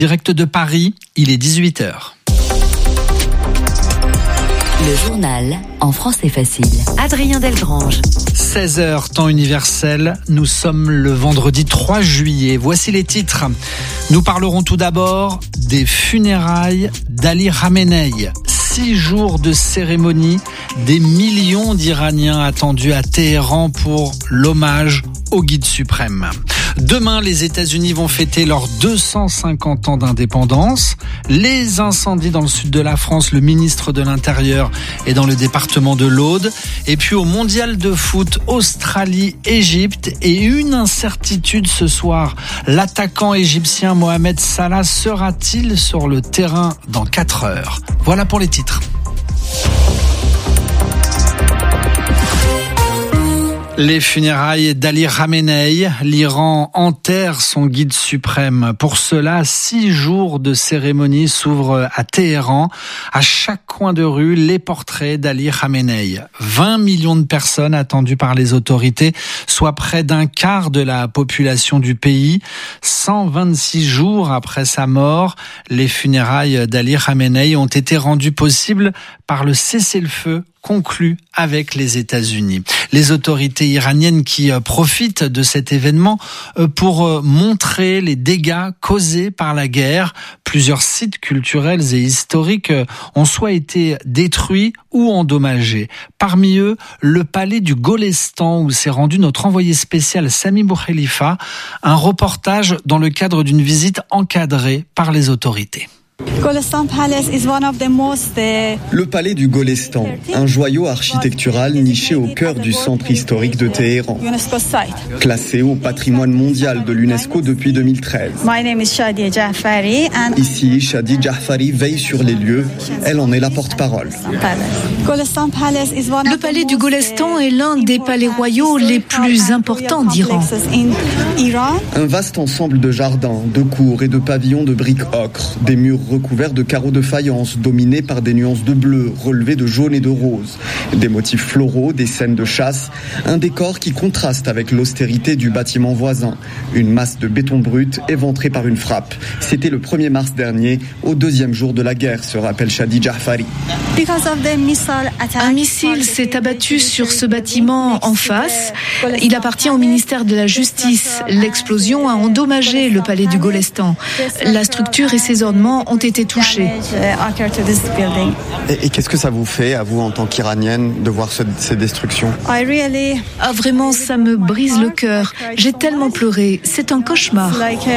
Direct de Paris, il est 18h. Le journal en français facile. Adrien Delgrange. 16h, temps universel. Nous sommes le vendredi 3 juillet. Voici les titres. Nous parlerons tout d'abord des funérailles d'Ali Khamenei. 6 jours de cérémonie, des millions d'Iraniens attendus à Téhéran pour l'hommage au guide suprême. Demain, les États-Unis vont fêter leurs 250 ans d'indépendance. Les incendies dans le sud de la France, le ministre de l'Intérieur est dans le département de l'Aude. Et puis au mondial de foot, Australie-Égypte et une incertitude ce soir. L'attaquant égyptien Mohamed Salah sera-t-il sur le terrain dans 4 heures? Voilà pour les titres. Les funérailles d'Ali Khamenei, l'Iran enterre son guide suprême. Pour cela, 6 jours de cérémonie s'ouvrent à Téhéran. À chaque coin de rue, les portraits d'Ali Khamenei. 20 millions de personnes attendues par les autorités, soit près d'un quart de la population du pays. 126 jours après sa mort, les funérailles d'Ali Khamenei ont été rendues possibles par le cessez-le-feu conclu avec les États-Unis. Les autorités iraniennes qui profitent de cet événement pour montrer les dégâts causés par la guerre. Plusieurs sites culturels et historiques ont soit été détruits ou endommagés. Parmi eux, le palais du Golestan où s'est rendu notre envoyé spécial Sami Boukhelifa. Un reportage dans le cadre d'une visite encadrée par les autorités. Le palais du Golestan, un joyau architectural niché au cœur du centre historique de Téhéran, classé au patrimoine mondial de l'UNESCO depuis 2013. Ici, Shadi Jafari veille sur les lieux, elle en est la porte-parole. Le palais du Golestan est l'un des palais royaux les plus importants d'Iran. Un vaste ensemble de jardins, de cours et de pavillons de briques ocre, des murs recouverts de carreaux de faïence dominés par des nuances de bleu relevées de jaune et de rose, des motifs floraux, des scènes de chasse, un décor qui contraste avec l'austérité du bâtiment voisin, une masse de béton brut éventrée par une frappe. C'était le 1er mars dernier, au 2e jour de la guerre, se rappelle Shadi Jafari. Un missile s'est abattu sur ce bâtiment en face. Il appartient au ministère de la Justice. L'explosion a endommagé le palais du Golestan. La structure et ses ornements ont été touchés. Et qu'est-ce que ça vous fait, à vous, en tant qu'Iranienne, de voir ces destructions ? Vraiment, ça me brise le cœur. J'ai tellement pleuré. C'est un cauchemar.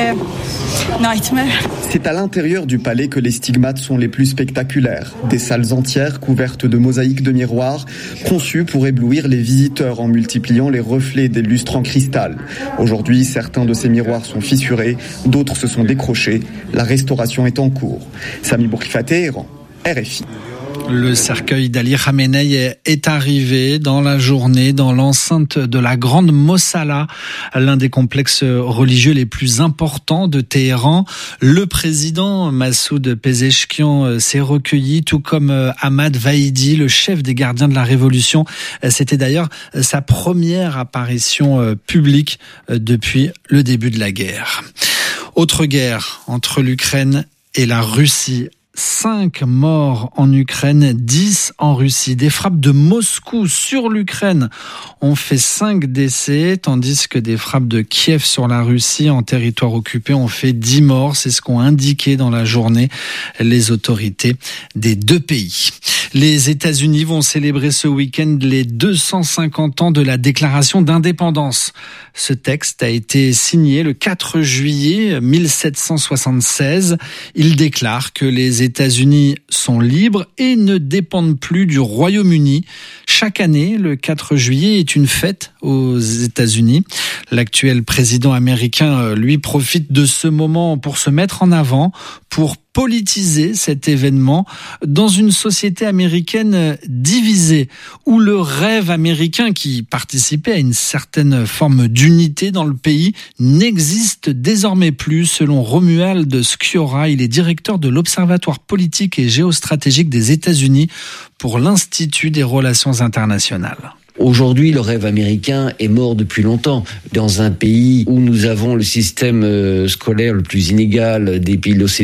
C'est à l'intérieur du palais que les stigmates sont les plus spectaculaires. Des salles entières couvertes de mosaïques de miroirs, conçues pour éblouir les visiteurs en multipliant les reflets des lustres en cristal. Aujourd'hui, certains de ces miroirs sont fissurés, d'autres se sont décrochés. La restauration est en cours. Sami Boukhelifa, Téhéran, RFI. Le cercueil d'Ali Khamenei est arrivé dans la journée dans l'enceinte de la Grande Mossala, l'un des complexes religieux les plus importants de Téhéran. Le président Massoud Pezeshkian s'est recueilli, tout comme Ahmad Vahidi, le chef des gardiens de la Révolution. C'était d'ailleurs sa première apparition publique depuis le début de la guerre. Autre guerre entre l'Ukraine et la Russie. 5 morts en Ukraine, 10 en Russie. Des frappes de Moscou sur l'Ukraine ont fait 5 décès, tandis que des frappes de Kiev sur la Russie en territoire occupé ont fait 10 morts. C'est ce qu'ont indiqué dans la journée les autorités des 2 pays. Les États-Unis vont célébrer ce week-end les 250 ans de la déclaration d'indépendance. Ce texte a été signé le 4 juillet 1776. Il déclare que les États-Unis sont libres et ne dépendent plus du Royaume-Uni. Chaque année, le 4 juillet est une fête aux États-Unis. L'actuel président américain, lui, profite de ce moment pour se mettre en avant, pour politiser cet événement dans une société américaine divisée, où le rêve américain qui participait à une certaine forme d'unité dans le pays n'existe désormais plus, selon Romuald Sciorra. Il est directeur de l'Observatoire politique et géostratégique des États-Unis pour l'Institut des relations internationales. Aujourd'hui, le rêve américain est mort depuis longtemps. Dans un pays où nous avons le système scolaire le plus inégal des pays de l'OCDE,